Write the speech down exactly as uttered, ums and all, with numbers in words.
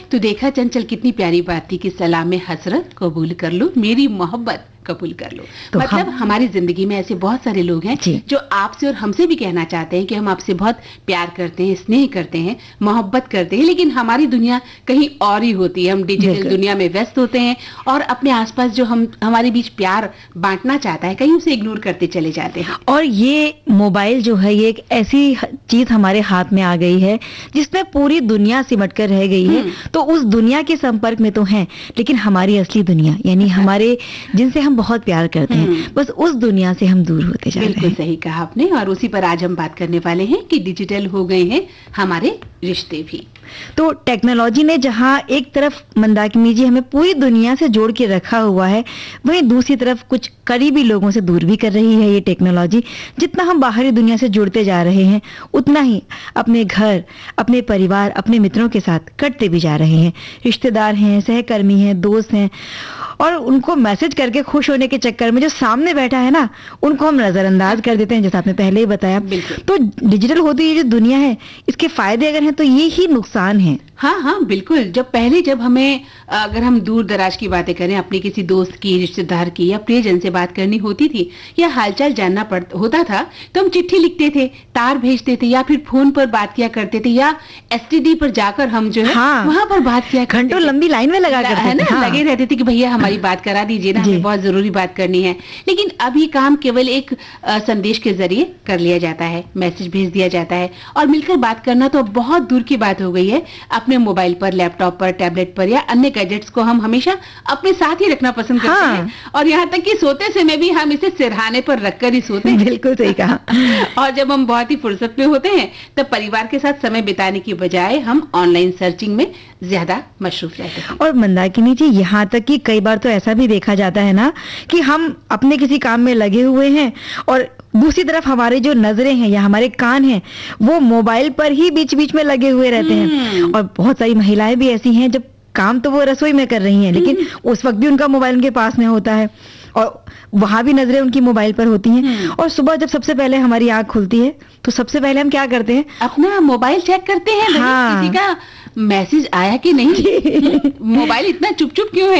तो देखा चंचल, कितनी प्यारी बात थी कि सलाम हसरत कबूल कर लो, मेरी मोहब्बत कबूल कर लो। तो मतलब हम, हमारी जिंदगी में ऐसे बहुत सारे लोग हैं जो आपसे और हमसे भी कहना चाहते हैं कि हम आपसे बहुत प्यार करते हैं, स्नेह करते हैं, मोहब्बत करते हैं, लेकिन हमारी दुनिया कहीं और ही होती है। हम डिजिटल दुनिया में व्यस्त होते हैं और अपने आसपास जो हम हमारे बीच प्यार बांटना चाहता है, कहीं उसे इग्नोर करते चले जाते हैं। और ये मोबाइल जो है, ये एक ऐसी चीज हमारे हाथ में आ गई है जिसमें पूरी दुनिया सिमट कर रह गई है। तो उस दुनिया के संपर्क में तो हैं, लेकिन हमारी असली दुनिया, यानी हमारे जिनसे हम बहुत प्यार करते हैं, बस उस दुनिया से हम दूर होते जा रहे हैं। बिल्कुल सही कहा आपने, और उसी पर आज हम बात करने वाले हैं कि डिजिटल हो गए हैं हमारे रिश्ते भी। तो टेक्नोलॉजी ने जहां एक तरफ मंदाकिनी जी हमें पूरी दुनिया से जोड़ के रखा हुआ है, वहीं दूसरी तरफ कुछ करीबी लोगों से दूर भी कर रही है ये टेक्नोलॉजी। जितना हम बाहरी दुनिया से जुड़ते जा रहे हैं, उतना ही अपने घर, अपने परिवार, अपने मित्रों के साथ कटते भी जा रहे हैं। रिश्तेदार हैं, सहकर्मी हैं, दोस्त हैं, और उनको मैसेज करके खुश होने के चक्कर में जो सामने बैठा है ना, उनको हम नजरअंदाज कर देते हैं, जैसा आपने पहले ही बताया। तो डिजिटल होती ये जो दुनिया है, इसके फायदे अगर हैं तो ये ही नुकसान है। हाँ हाँ बिल्कुल। जब पहले जब हमें, अगर हम दूर दराज की बातें करें, अपने किसी दोस्त की, रिश्तेदार की या प्रियजन से बात करनी होती थी या हालचाल जानना पड़ होता था, तो हम चिट्ठी लिखते थे, तार भेजते थे, या फिर फोन पर बात किया करते थे, या एसटीडी पर जाकर हम जो है हाँ, वहाँ पर बात किया करते थे। घंटों लंबी लाइन में लगा करते है ना, हाँ। लगे रहते थे कि भैया हमारी बात करा दीजिए ना, हमें बहुत जरूरी बात करनी है। लेकिन अब ये काम केवल एक आ, संदेश के जरिए कर लिया जाता है, मैसेज भेज दिया जाता है, और मिलकर बात करना तो बहुत दूर की बात हो गई है। अपने मोबाइल पर, लैपटॉप पर, टैबलेट पर या अन्य गैजेट्स को हम हमेशा अपने साथ ही रखना पसंद करते हाँ। हैं, और यहाँ तक कि सोते समय भी हम इसे सिरहाने पर रखकर ही सोते हैं। बिल्कुल सही कहा। और जब हम बहुत ही फुर्सत में होते हैं, तब परिवार के साथ समय बिताने की बजाय हम ऑनलाइन सर्चिंग में ज्यादा मशरूफ रहते हैं। और मंदाकिनी जी, यहाँ तक कि कई बार तो ऐसा भी देखा जाता है ना कि हम अपने किसी काम में लगे हुए हैं और दूसरी तरफ हमारे जो नजरें हैं या हमारे कान हैं, वो मोबाइल पर ही बीच बीच में लगे हुए रहते हैं। और बहुत सारी महिलाएं भी ऐसी हैं, जब काम तो वो रसोई में कर रही हैं, लेकिन उस वक्त भी उनका मोबाइल उनके पास में होता है और वहां भी नजरें उनकी मोबाइल पर होती हैं। और सुबह जब सबसे पहले हमारी आंख खुलती है, तो सबसे पहले हम क्या करते हैं? अपना मोबाइल चेक करते हैं। हाँ। किसी का मैसेज आया कि नहीं। मोबाइल इतना चुप चुप क्यों है?